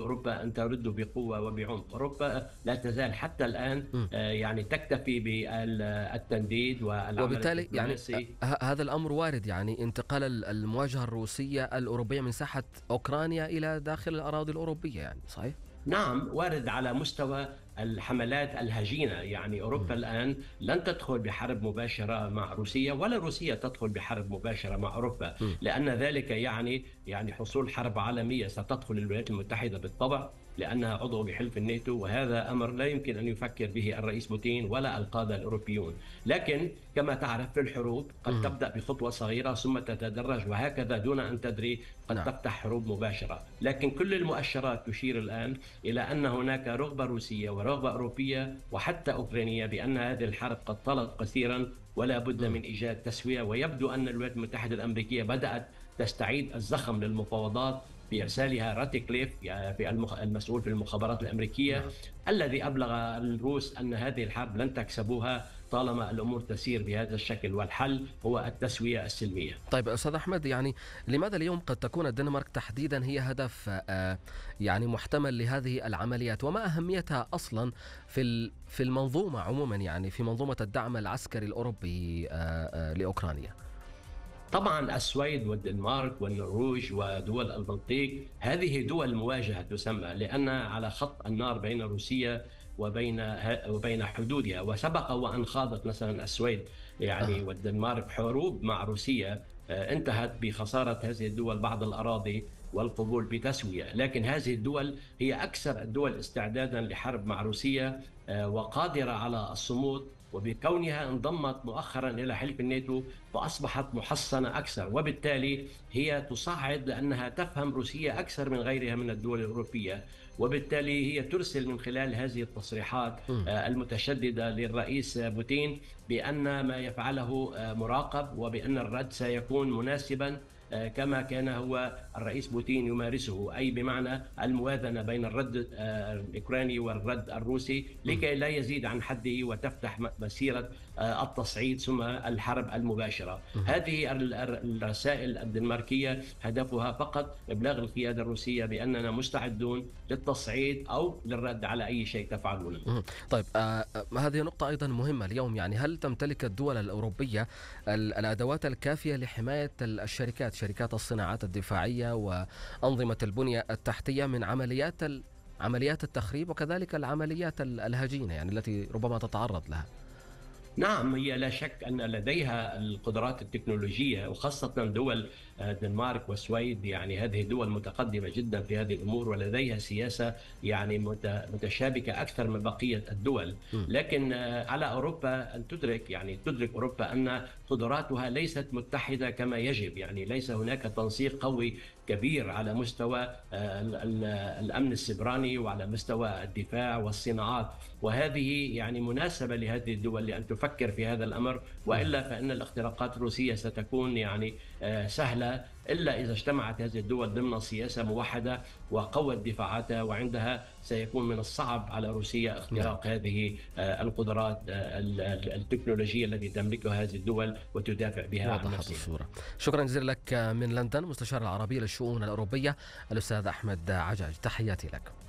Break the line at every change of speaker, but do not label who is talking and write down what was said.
أوروبا أن ترد بقوة وبعمق. أوروبا لا تزال حتى الآن
إمم.
يعني تكتفي بالتنديد والعمل
وبالتالي يعني
الدبلوماسي.
هذا الأمر وارد، يعني انتقال المواجهة الروسية الأوروبية من ساحة أوكرانيا إلى داخل الأراضي الأوروبية يعني، صحيح؟
نعم، وارد على مستوى الحملات الهجينة. يعني أوروبا
إمم.
الآن لن تدخل بحرب مباشرة مع روسيا، ولا روسيا تدخل بحرب مباشرة مع أوروبا،
إمم.
لأن ذلك يعني حصول حرب عالمية. ستدخل الولايات المتحدة بالطبع لأنها عضو بحلف الناتو، وهذا أمر لا يمكن أن يفكر به الرئيس بوتين ولا القادة الأوروبيون. لكن كما تعرف في الحروب قد
اهم.
تبدأ بخطوة صغيرة ثم تتدرج وهكذا دون أن تدري قد
نعم.
تفتح حروب مباشرة. لكن كل المؤشرات تشير الآن إلى أن هناك رغبة روسية ورغبة أوروبية وحتى أوكرانية بأن هذه الحرب قد طالت قصيرا ولا بد
إمم.
من إيجاد تسوية. ويبدو أن الولايات المتحدة الأمريكية بدأت تستعيد الزخم للمفاوضات بإرسالها راتيكليف في المسؤول في المخابرات الأمريكية،
نعم.
الذي أبلغ الروس أن هذه الحرب لن تكسبوها طالما الأمور تسير بهذا الشكل، والحل هو التسوية السلمية.
طيب أستاذ أحمد، يعني لماذا اليوم قد تكون الدنمارك تحديدا هي هدف يعني محتمل لهذه العمليات، وما أهميتها أصلا في المنظومة عموما، يعني في منظومة الدعم العسكري الأوروبي لأوكرانيا؟
طبعا السويد والدنمارك والنرويج ودول البلطيق هذه دول مواجهة تسمى، لأن على خط النار بين روسيا وبين حدودها. وسبق وأن خاضت مثلا السويد يعني
أها.
والدنمارك حروب مع روسيا، انتهت بخسارة هذه الدول بعض الأراضي والقبول بتسوية. لكن هذه الدول هي أكثر الدول استعدادا لحرب مع روسيا وقادرة على الصمود. وبكونها انضمت مؤخرا إلى حلف الناتو فأصبحت محصنة أكثر، وبالتالي هي تصعد لأنها تفهم روسيا أكثر من غيرها من الدول الأوروبية. وبالتالي هي ترسل من خلال هذه التصريحات
مم.
المتشددة للرئيس بوتين بأن ما يفعله مراقب، وبأن الرد سيكون مناسبا كما كان هو الرئيس بوتين يمارسه، أي بمعنى الموازنة بين الرد الأوكراني والرد الروسي
مم.
لكي لا يزيد عن حده وتفتح مسيرة التصعيد ثم الحرب المباشرة.
مم.
هذه الرسائل الدنماركية هدفها فقط إبلاغ القيادة الروسية بأننا مستعدون للتصعيد أو للرد على أي شيء تفعلونه.
طيب هذه نقطة أيضا مهمة اليوم، يعني هل تمتلك الدول الأوروبية الأدوات الكافية لحماية الشركات، شركات الصناعات الدفاعية وأنظمة البنية التحتية من عمليات التخريب وكذلك العمليات الهجينة يعني التي ربما تتعرض لها؟
نعم، هي لا شك أن لديها القدرات التكنولوجية، وخاصة دول الدنمارك والسويد. يعني هذه دول متقدمة جدا في هذه الأمور ولديها سياسة يعني متشابكة أكثر من بقية الدول.
م.
لكن على أوروبا أن تدرك أوروبا أن قدراتها ليست متحدة كما يجب. يعني ليس هناك تنسيق قوي كبير على مستوى الأمن السيبراني وعلى مستوى الدفاع والصناعات. وهذه يعني مناسبة لهذه الدول لأن تفكر في هذا الأمر، وإلا فإن الاختراقات الروسية ستكون يعني سهلة، إلا إذا اجتمعت هذه الدول ضمن سياسة موحدة وقوت دفاعاتها، وعندها سيكون من الصعب على روسيا
نعم.
اختراق هذه القدرات التكنولوجية التي تملكها هذه الدول وتدافع بها عن
وضحت
نفسها.
الصورة. شكرا جزيلا لك من لندن مستشار العربية للشؤون الأوروبية الأستاذ أحمد عجاج، تحياتي لك.